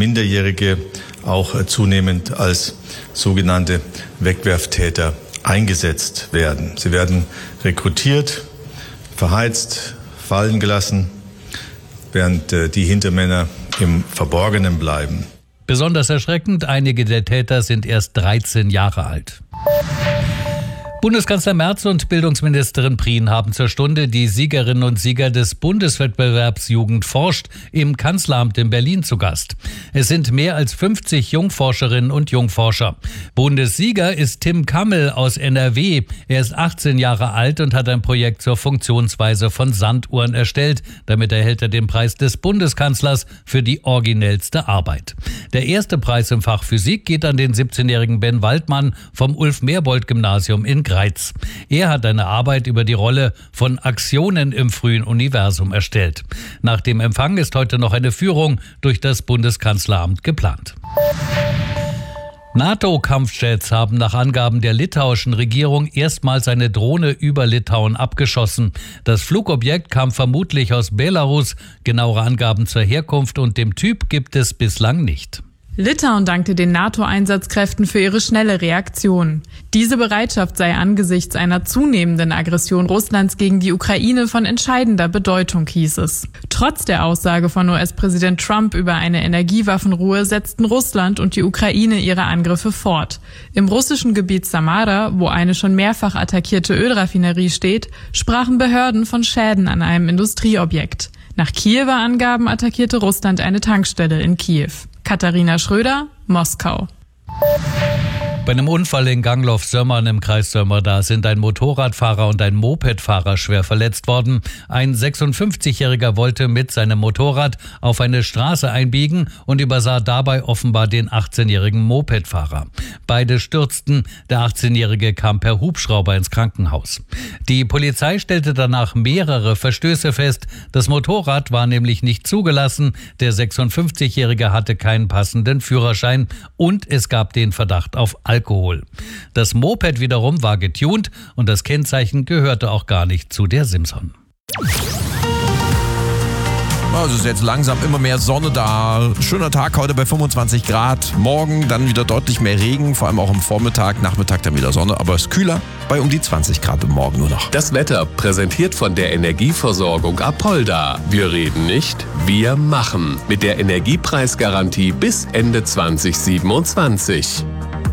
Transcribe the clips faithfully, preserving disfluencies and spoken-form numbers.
Minderjährige auch zunehmend als sogenannte Wegwerftäter eingesetzt werden. Sie werden rekrutiert, verheizt, fallen gelassen, während die Hintermänner im Verborgenen bleiben. Besonders erschreckend, einige der Täter sind erst dreizehn Jahre alt. Bundeskanzler Merz und Bildungsministerin Prien haben zur Stunde die Siegerinnen und Sieger des Bundeswettbewerbs Jugend forscht im Kanzleramt in Berlin zu Gast. Es sind mehr als fünfzig Jungforscherinnen und Jungforscher. Bundessieger ist Tim Kammel aus N R W. Er ist achtzehn Jahre alt und hat ein Projekt zur Funktionsweise von Sanduhren erstellt. Damit erhält er den Preis des Bundeskanzlers für die originellste Arbeit. Der erste Preis im Fach Physik geht an den siebzehnjährigen Ben Waldmann vom Ulf-Merbold-Gymnasium in Greiz. Er hat eine Arbeit über die Rolle von Aktionen im frühen Universum erstellt. Nach dem Empfang ist heute noch eine Führung durch das Bundeskanzleramt geplant. NATO-Kampfjets haben nach Angaben der litauischen Regierung erstmals eine Drohne über Litauen abgeschossen. Das Flugobjekt kam vermutlich aus Belarus. Genauere Angaben zur Herkunft und dem Typ gibt es bislang nicht. Litauen dankte den NATO-Einsatzkräften für ihre schnelle Reaktion. Diese Bereitschaft sei angesichts einer zunehmenden Aggression Russlands gegen die Ukraine von entscheidender Bedeutung, hieß es. Trotz der Aussage von U S-Präsident Trump über eine Energiewaffenruhe setzten Russland und die Ukraine ihre Angriffe fort. Im russischen Gebiet Samara, wo eine schon mehrfach attackierte Ölraffinerie steht, sprachen Behörden von Schäden an einem Industrieobjekt. Nach Kiewer Angaben attackierte Russland eine Tankstelle in Kiew. Katharina Schröder, Moskau. Bei einem Unfall in Gangloff-Sömmern im Kreis Sömmerda sind ein Motorradfahrer und ein Mopedfahrer schwer verletzt worden. Ein sechsundfünfzigjähriger wollte mit seinem Motorrad auf eine Straße einbiegen und übersah dabei offenbar den achtzehnjährigen Mopedfahrer. Beide stürzten. Der achtzehnjährige kam per Hubschrauber ins Krankenhaus. Die Polizei stellte danach mehrere Verstöße fest. Das Motorrad war nämlich nicht zugelassen. Der sechsundfünfzigjährige hatte keinen passenden Führerschein und es gab den Verdacht auf Alkohol. Das Moped wiederum war getunt und das Kennzeichen gehörte auch gar nicht zu der Simson. Also ist jetzt langsam immer mehr Sonne da. Schöner Tag heute bei fünfundzwanzig Grad. Morgen dann wieder deutlich mehr Regen, vor allem auch am Vormittag, Nachmittag dann wieder Sonne. Aber es ist kühler bei um die zwanzig Grad im Morgen nur noch. Das Wetter präsentiert von der Energieversorgung Apolda. Wir reden nicht, wir machen. Mit der Energiepreisgarantie bis Ende zwanzig siebenundzwanzig.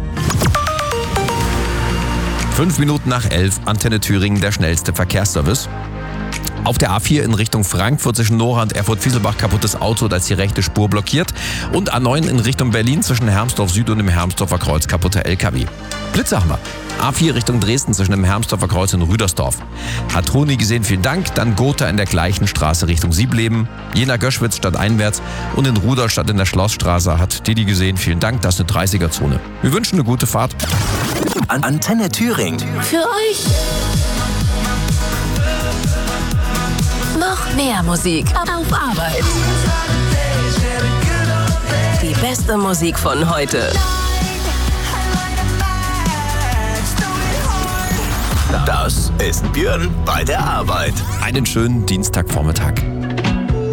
Fünf Minuten nach elf, Antenne Thüringen, der schnellste Verkehrsservice. Auf der A vier in Richtung Frankfurt zwischen Nora und Erfurt-Fieselbach kaputtes Auto, da ist die rechte Spur blockiert. Und A neun in Richtung Berlin zwischen Hermsdorf Süd und dem Hermsdorfer Kreuz kaputter L K W. Blitze haben wir. A vier Richtung Dresden zwischen dem Hermsdorfer Kreuz und Rüdersdorf. Hat Toni gesehen, vielen Dank. Dann Gotha in der gleichen Straße Richtung Siebleben. Jena-Göschwitz stadteinwärts und in Rudolstadt in der Schlossstraße hat Didi gesehen, vielen Dank. Das ist eine dreißiger-Zone. Wir wünschen eine gute Fahrt. Antenne Thüringen. Für euch. Noch mehr Musik auf Arbeit. Die beste Musik von heute. Das ist Björn bei der Arbeit. Einen schönen Dienstagvormittag.